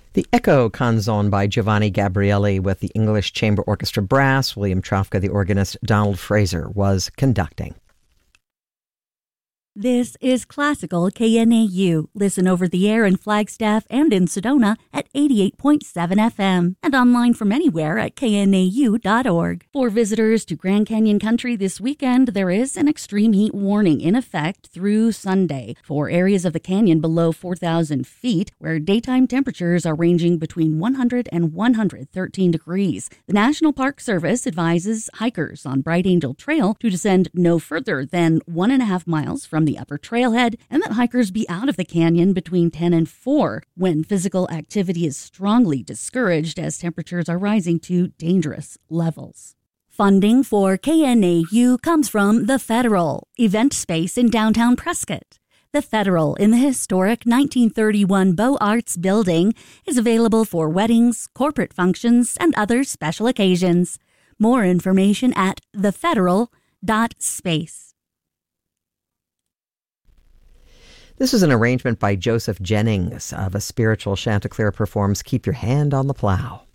The Echo Canzone by Giovanni Gabrieli with the English Chamber Orchestra Brass. William Trofka, the organist. Donald Fraser was conducting. This is Classical KNAU. Listen over the air in Flagstaff and in Sedona at 88.7 FM and online from anywhere at knau.org. For visitors to Grand Canyon Country this weekend, there is an extreme heat warning in effect through Sunday for areas of the canyon below 4,000 feet, where daytime temperatures are ranging between 100 and 113 degrees. The National Park Service advises hikers on Bright Angel Trail to descend no further than 1.5 miles from the upper trailhead, and that hikers be out of the canyon between 10 and 4 when physical activity is strongly discouraged as temperatures are rising to dangerous levels. Funding for KNAU comes from The Federal, event space in downtown Prescott. The Federal in the historic 1931 Beaux Arts building is available for weddings, corporate functions, and other special occasions. More information at thefederal.space. This is an arrangement by Joseph Jennings of a spiritual Chanticleer performs Keep Your Hand on the Plow.